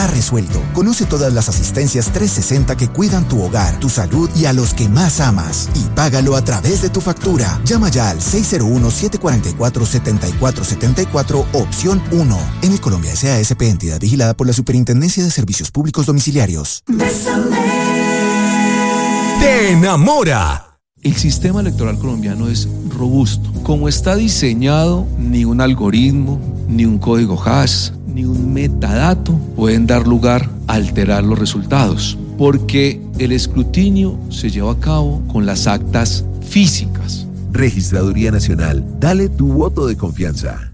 está resuelto. Conoce todas las asistencias 360 que cuidan tu hogar, tu salud y a los que más amas. Y págalo a través de tu factura. Llama ya al 601-744-7474, opción 1. En el Colombia S.A.S.P. entidad vigilada por la Superintendencia de Servicios Públicos Domiciliarios. Te enamora. El sistema electoral colombiano es robusto. Como está diseñado, ni un algoritmo, ni un código hash, ni un metadato pueden dar lugar a alterar los resultados, porque el escrutinio se lleva a cabo con las actas físicas. Registraduría Nacional, dale tu voto de confianza.